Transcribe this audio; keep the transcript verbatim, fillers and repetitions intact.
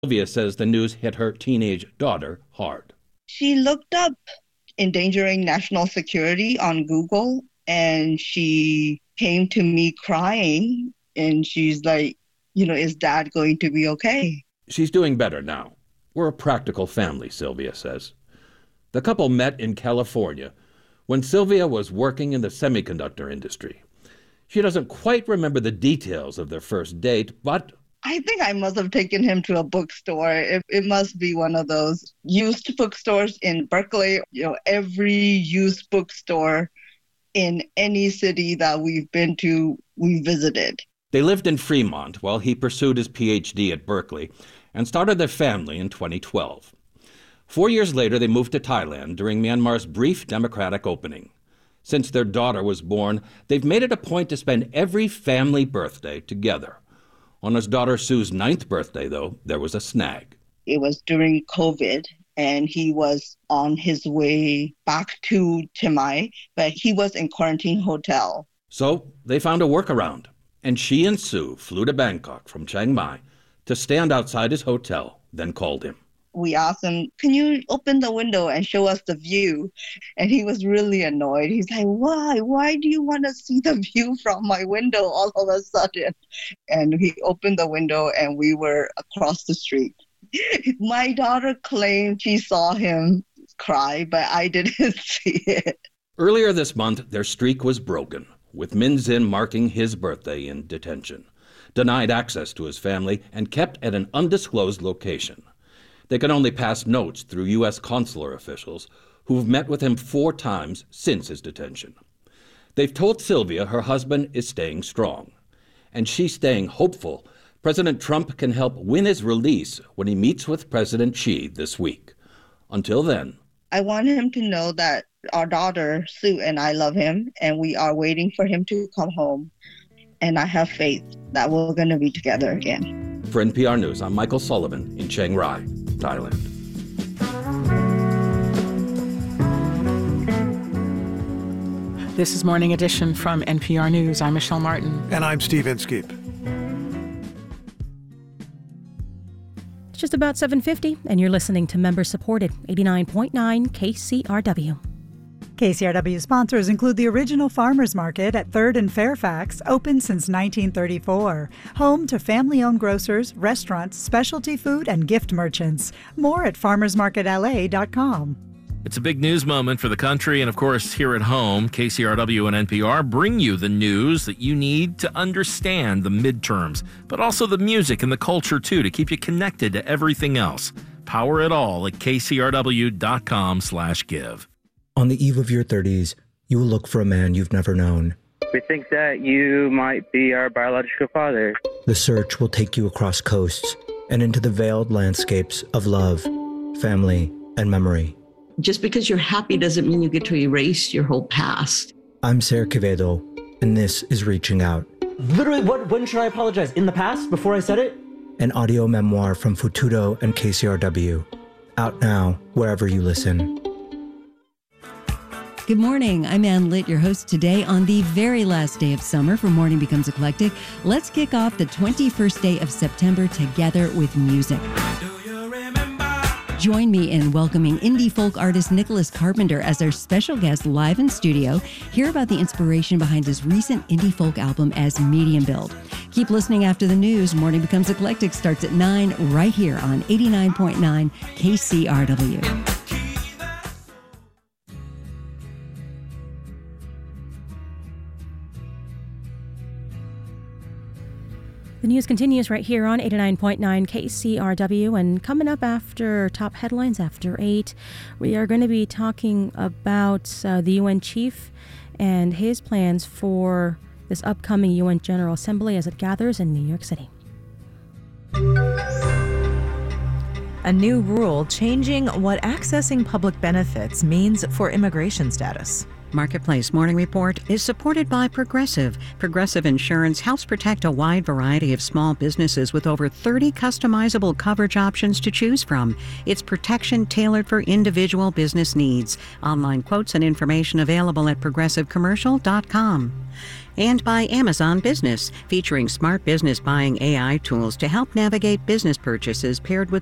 Sylvia says the news hit her teenage daughter hard. She looked up endangering national security on Google, and she came to me crying, and she's like, you know, is Dad going to be okay? She's doing better now. We're a practical family, Sylvia says. The couple met in California when Sylvia was working in the semiconductor industry. She doesn't quite remember the details of their first date, but I think I must have taken him to a bookstore. It, it must be one of those used bookstores in Berkeley. You know, every used bookstore in any city that we've been to, we visited. They lived in Fremont while he pursued his P H D at Berkeley and started their family in twenty twelve. Four years later, they moved to Thailand during Myanmar's brief democratic opening. Since their daughter was born, they've made it a point to spend every family birthday together. On his daughter Sue's ninth birthday, though, there was a snag. It was during COVID, and he was on his way back to Timai, but he was in quarantine hotel. So they found a workaround, and she and Sue flew to Bangkok from Chiang Mai to stand outside his hotel, then called him. We asked him, can you open the window and show us the view? And he was really annoyed. He's like, why? Why do you want to see the view from my window all of a sudden? And he opened the window and we were across the street. My daughter claimed she saw him cry, but I didn't see it. Earlier this month, their streak was broken, with Min Zin marking his birthday in detention, denied access to his family, and kept at an undisclosed location. They can only pass notes through U S consular officials who've met with him four times since his detention. They've told Sylvia her husband is staying strong, and she's staying hopeful President Trump can help win his release when he meets with President Xi this week. Until then, I want him to know that our daughter, Sue, and I love him, and we are waiting for him to come home. And I have faith that we're going to be together again. For N P R News, I'm Michael Sullivan in Chiang Rai, Thailand. This is Morning Edition from N P R News. I'm Michelle Martin. And I'm Steve Inskeep. It's just about seven fifty, and you're listening to member-supported eighty-nine point nine K C R W. K C R W sponsors include the original farmers market at third and Fairfax, open since nineteen thirty-four. Home to family-owned grocers, restaurants, specialty food, and gift merchants. More at farmers market L A dot com. It's a big news moment for the country, and of course, here at home, K C R W and N P R bring you the news that you need to understand the midterms, but also the music and the culture, too, to keep you connected to everything else. Power it all at K C R W dot com slash give. On the eve of your thirties, you will look for a man you've never known. We think that you might be our biological father. The search will take you across coasts and into the veiled landscapes of love, family, and memory. Just because you're happy doesn't mean you get to erase your whole past. I'm Ser Quevedo, and this is Reaching Out. Literally, what, when should I apologize? In the past, before I said it? An audio memoir from Futudo and K C R W. Out now, wherever you listen. Good morning. I'm Ann Litt, your host today on the very last day of summer for Morning Becomes Eclectic. Let's kick off the twenty-first day of September together with music. Join me in welcoming indie folk artist Nicholas Carpenter as our special guest live in studio. Hear about the inspiration behind his recent indie folk album as Medium Build. Keep listening after the news. Morning Becomes Eclectic starts at nine right here on eighty-nine point nine K C R W. The news continues right here on eighty-nine point nine K C R W, and coming up after top headlines after eight, we are going to be talking about uh, the U N chief and his plans for this upcoming U N General Assembly as it gathers in New York City. A new rule changing what accessing public benefits means for immigration status. Marketplace Morning Report is supported by Progressive. Progressive Insurance helps protect a wide variety of small businesses with over thirty customizable coverage options to choose from. It's protection tailored for individual business needs. Online quotes and information available at progressive commercial dot com. And by Amazon Business, featuring smart business buying A I tools to help navigate business purchases paired with